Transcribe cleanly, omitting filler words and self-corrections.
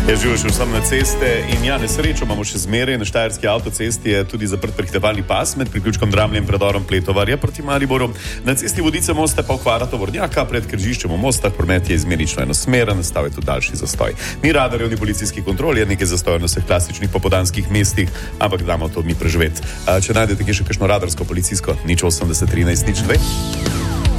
Živijo še vsem na ceste in ja, nesrečo imamo še zmeraj. Na štajerski avtocesti je tudi zaprt prehitevalni pas med priključkom Dramlje in predorom Pletovarja proti Mariboru. Na cesti Vodice Moste pa okvara tovornjaka pred križiščem v Mostah. Promet je izmenično enosmeren, nastal je tudi daljši zastoj. Ni radarjev, ni policijskih kontrol, je nekaj zastojev na vseh klasičnih popoldanskih mestih, ampak damo to mi preživeti. Če najdete še kakšno radarsko, policijsko, 080 13 02.